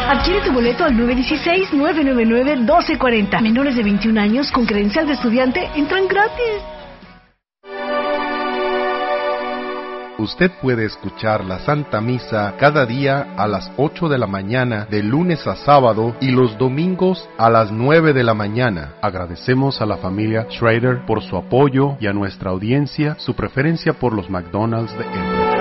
Adquiere tu boleto al 916-999-1240. Menores de 21 años con credencial de estudiante entran gratis. Usted puede escuchar la Santa Misa cada día a las 8 de la mañana, de lunes a sábado, y los domingos a las 9 de la mañana. Agradecemos a la familia Schrader por su apoyo y a nuestra audiencia su preferencia por los McDonald's de Everett.